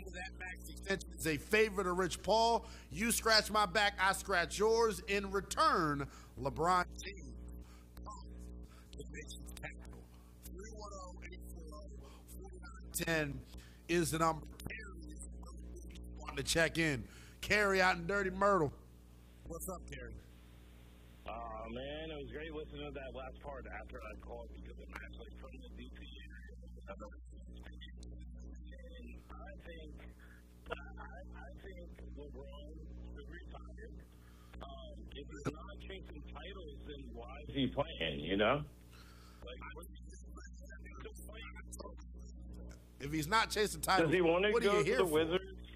to that max extension is a favor to Rich Paul. You scratch my back, I scratch yours. In return, LeBron James the nation's capital. 310 is the number. Carrie is wanting to check in. Carrie out in Dirty Myrtle. What's up, Carrie? Man, it was great listening to that last part after I called because I'm actually from the DC area. And I think LeBron should retire. If he's not chasing titles, then why is he playing, you know? If he's not chasing titles, does he want to go to the Wizards?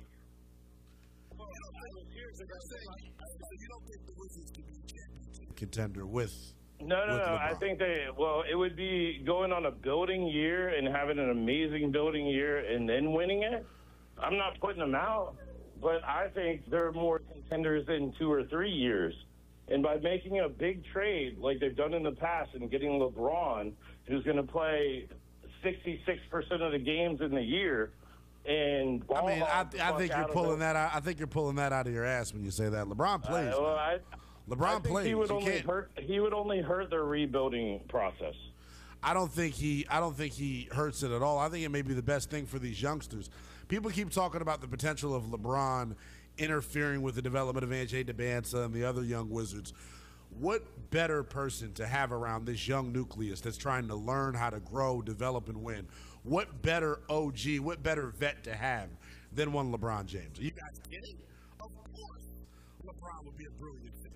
You don't think the Wizards can be a championship contender with? No. I think it would be going on a building year and having an amazing building year and then winning it. I'm not putting them out, but I think they're more contenders in 2 or 3 years. And by making a big trade like they've done in the past and getting LeBron, who's going to play 66% of the games in the year, and I think you're pulling that out. I think you're pulling that out of your ass when you say that. LeBron plays. LeBron plays. He would only hurt their rebuilding process. I don't think he hurts it at all. I think it may be the best thing for these youngsters. People keep talking about the potential of LeBron interfering with the development of A.J. Debinsa and the other young Wizards. What better person to have around this young nucleus that's trying to learn how to grow, develop, and win? What better OG, what better vet to have than one LeBron James? Are you guys kidding? Of course, LeBron would be a brilliant fit.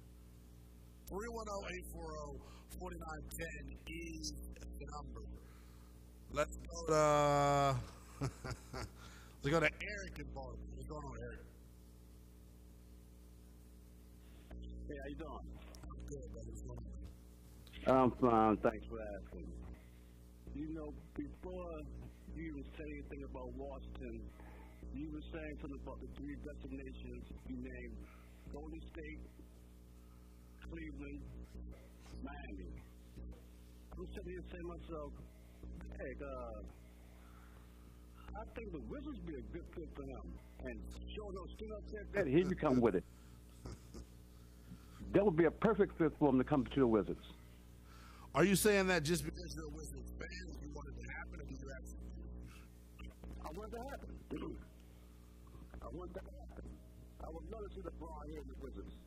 310-840-4910 is the number. Let's go to Eric in Baltimore. What's going on, Eric? Hey, how you doing? I'm good, brother. What's going on? I'm fine. Thanks for asking. You know, before you even say anything about Washington, you were saying something about the 3 destinations you named: Golden State, Cleveland, Miami. I'm sitting here saying to myself, hey, I think the Wizards would be a good fit for him. And sure enough, said that, here you come with it. That would be a perfect fit for him to come to the Wizards. Are you saying that just because you're a Wizards fan, you want it to happen, or do you actually? I want it to happen. I want that to happen. I would love to see LeBron here in the Wizards.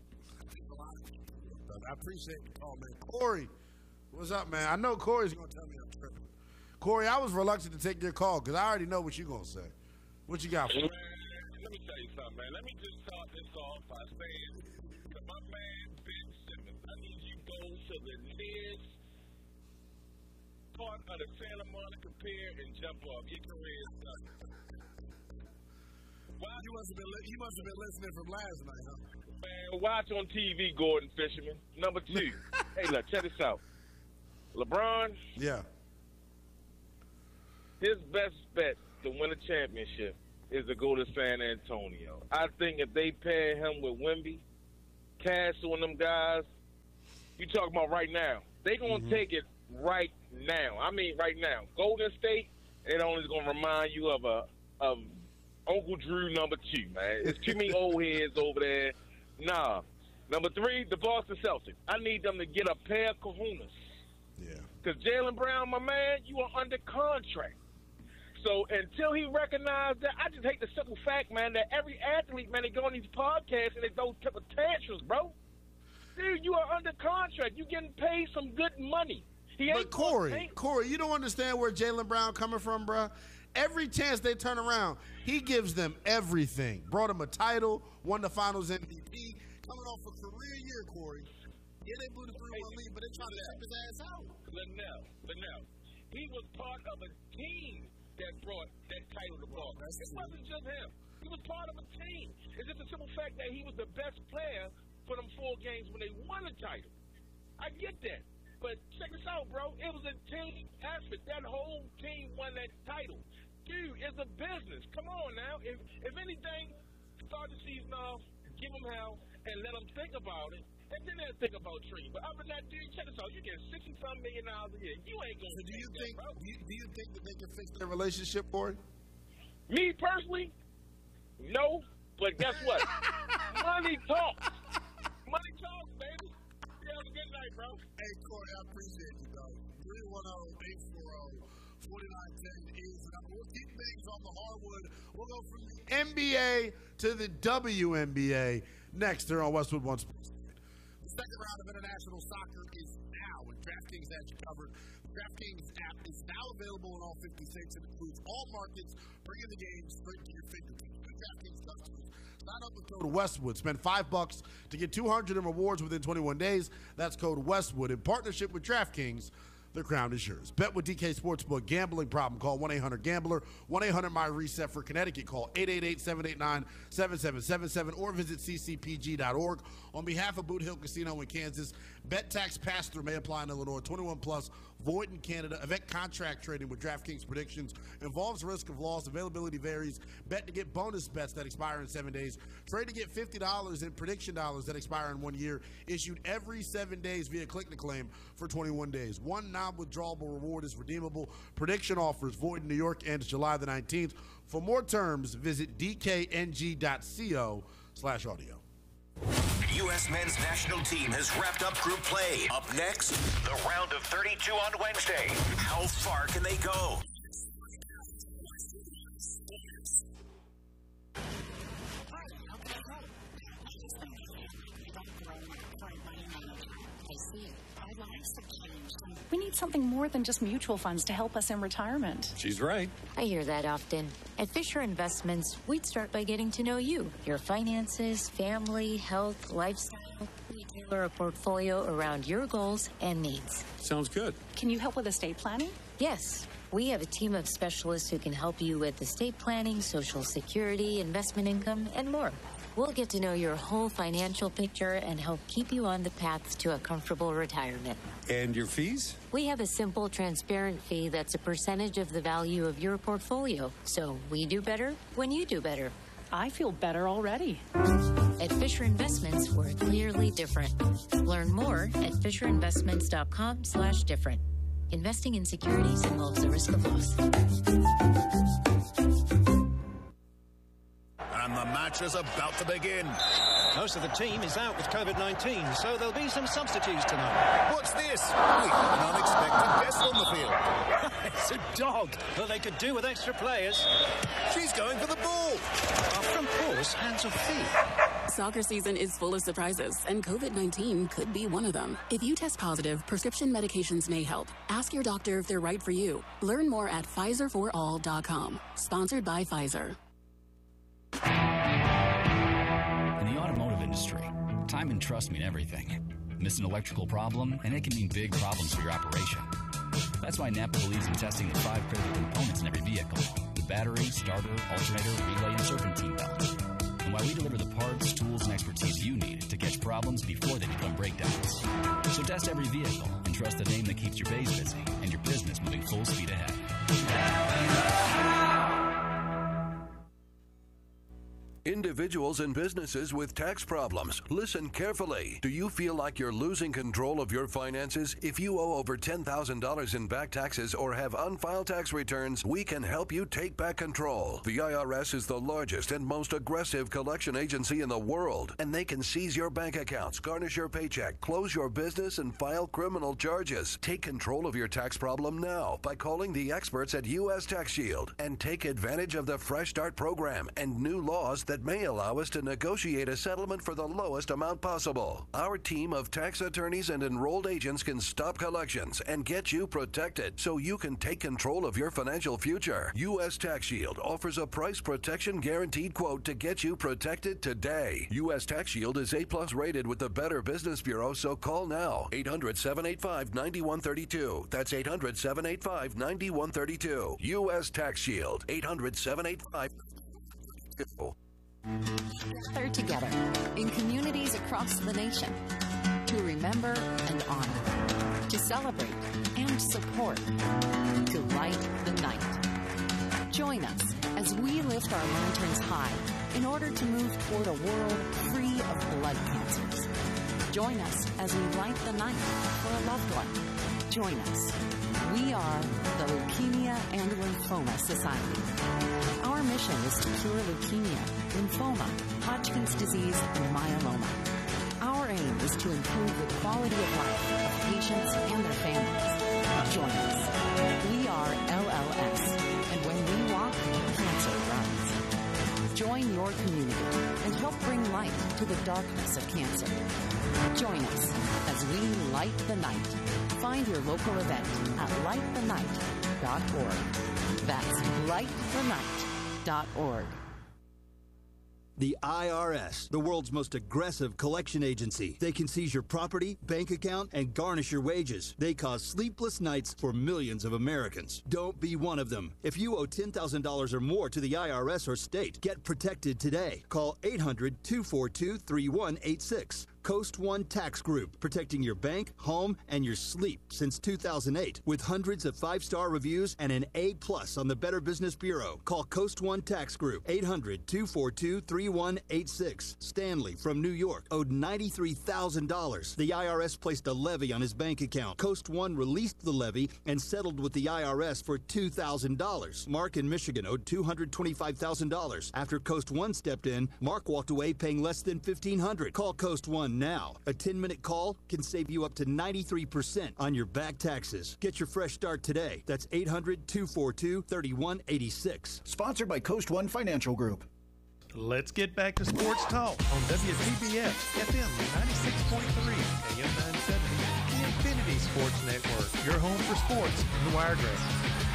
I appreciate the call, man. Corey, what's up, man? I know Corey's going to tell me I'm tripping. Corey, I was reluctant to take your call because I already know what you're going to say. What you got for me? Man, let me tell you something, man. Let me just start this off by saying, to my man, Ben Simmons, I need you to go to the nearest part of the Santa Monica Pier and jump off. Your career is done. You must have been listening from last night, huh? Man, watch on TV, Gordon Fisherman. Number 2. Hey, look, check this out. LeBron. Yeah. His best bet to win a championship is to go to San Antonio. I think if they pair him with Wemby, Castle, and them guys, you talking about right now. They going to take it right now. I mean, right now. Golden State, it only is going to remind you of Uncle Drew number 2, man. There's too many old heads over there. Nah. Number 3, the Boston Celtics. I need them to get a pair of kahunas. Yeah. Because Jaylen Brown, my man, you are under contract. So until he recognized that, I just hate the simple fact, man, that every athlete, man, they go on these podcasts and they throw type of tantrums, bro. Dude, you are under contract. You getting paid some good money. But Corey, you don't understand where Jaylen Brown coming from, bro. Every chance they turn around, he gives them everything. Brought him a title, won the Finals MVP, coming off a career year, Corey. Yeah, they blew the 3-1 lead, but they trying to keep his ass out. Linnell, he was part of a team that brought that title to Boston. It wasn't just him. He was part of a team. It's just a simple fact that he was the best player for them 4 games when they won the title. I get that. But check this out, bro. It was a team effort. That whole team won that title. Dude, it's a business. Come on now. If anything, start the season off, give them hell, and let them think about it. And then they'll think about trading. But other than that, dude, check this out. You get $60-some million a year. You ain't going to do you think that they can fix their relationship, Corey? Me personally, no. But guess what? Money talks. Money talks, baby. You have a good night, bro. Hey, Corey, I appreciate you, though. 310-840-4910 is the number. We'll keep things on the hardwood. We'll go from the NBA to the WNBA next here on Westwood One Sports. The second round of international soccer is now, and DraftKings has you covered. The DraftKings app is now available in all 50 states and includes all markets, bringing the game straight to your fingertips. Good DraftKings customers, sign up with code Westwood. Spend $5 to get $200 in rewards within 21 days. That's code Westwood in partnership with DraftKings. The crown is yours. Bet with DK Sportsbook. Gambling problem? Call 1-800-GAMBLER. 1-800-MY-RESET for Connecticut. Call 888-789-7777 or visit ccpg.org. On behalf of Boot Hill Casino in Kansas, bet tax pass-through may apply in Illinois. 21 plus, void in Canada. Event contract trading with DraftKings predictions involves risk of loss. Availability varies. Bet to get bonus bets that expire in 7 days. Trade to get $50 in prediction dollars that expire in 1 year. Issued every 7 days via click to claim for 21 days. One non-withdrawable reward is redeemable. Prediction offers void in New York ends July the 19th. For more terms, visit dkng.co/audio. U.S. men's national team has wrapped up group play. Up next, the round of 32 on Wednesday. How far can they go? We need something more than just mutual funds to help us in retirement. She's right. I hear that often. At Fisher Investments, we'd start by getting to know you, your finances, family, health, lifestyle. We tailor a portfolio around your goals and needs. Sounds good. Can you help with estate planning? Yes. We have a team of specialists who can help you with estate planning, Social Security, investment income, and more. We'll get to know your whole financial picture and help keep you on the path to a comfortable retirement. And your fees? We have a simple, transparent fee that's a percentage of the value of your portfolio. So we do better when you do better. I feel better already. At Fisher Investments, we're clearly different. Learn more at FisherInvestments.com/different. Investing in securities involves a risk of loss. And the match is about to begin. Most of the team is out with COVID-19, so there'll be some substitutes tonight. What's this? We have an unexpected guest on the field. It's a dog, but they could do with extra players. She's going for the ball. Our front paws, hands or feet. Soccer season is full of surprises, and COVID-19 could be one of them. If you test positive, prescription medications may help. Ask your doctor if they're right for you. Learn more at PfizerForAll.com. Sponsored by Pfizer. In the automotive industry, time and trust mean everything. Miss an electrical problem, and it can mean big problems for your operation. That's why Napa believes in testing the 5 critical components in every vehicle: the battery, starter, alternator, relay, and serpentine belt. And why we deliver the parts, tools, and expertise you need to catch problems before they become breakdowns. So test every vehicle and trust the name that keeps your bays busy and your business moving full speed ahead. Individuals and businesses with tax problems, listen carefully. Do you feel like you're losing control of your finances? If you owe over $10,000 in back taxes or have unfiled tax returns, we can help you take back control. The IRS is the largest and most aggressive collection agency in the world, and they can seize your bank accounts, garnish your paycheck, close your business, and file criminal charges. Take control of your tax problem now by calling the experts at U.S. Tax Shield and take advantage of the Fresh Start program and new laws that may allow us to negotiate a settlement for the lowest amount possible. Our team of tax attorneys and enrolled agents can stop collections and get you protected so you can take control of your financial future. U.S. Tax Shield offers a price protection guaranteed quote to get you protected today. U.S. Tax Shield is A+ rated with the Better Business Bureau, so call now. 800-785-9132. That's 800-785-9132. U.S. Tax Shield. 800-785-9132. Gather together in communities across the nation to remember and honor, to celebrate and support, to light the night. Join us as we lift our lanterns high in order to move toward a world free of blood cancers. Join us as we light the night for a loved one. Join us. We are the Leukemia and Lymphoma Society. Our mission is to cure leukemia, lymphoma, Hodgkin's disease, and myeloma. Our aim is to improve the quality of life of patients and their families. Join us. We are LLS, and when we walk, cancer runs. Join your community and help bring light to the darkness of cancer. Join us as we light the night. Find your local event at lightthenight.org. That's lightthenight.org. The IRS, the world's most aggressive collection agency. They can seize your property, bank account, and garnish your wages. They cause sleepless nights for millions of Americans. Don't be one of them. If you owe $10,000 or more to the IRS or state, get protected today. Call 800-242-3186. Coast One Tax Group, protecting your bank, home, and your sleep since 2008. With hundreds of 5-star reviews and an A+ on the Better Business Bureau. Call Coast One Tax Group, 800-242-3186. Stanley from New York owed $93,000. The IRS placed a levy on his bank account. Coast One released the levy and settled with the IRS for $2,000. Mark in Michigan owed $225,000. After Coast One stepped in, Mark walked away paying less than $1,500. Call Coast One now. A 10-minute call can save you up to 93% on your back taxes. Get your fresh start today. That's 800-242-3186. Sponsored by Coast One Financial Group. Let's get back to sports talk on WPBF FM 96.3 AM 970, the Infinity Sports Network, your home for sports in the Wiregrass.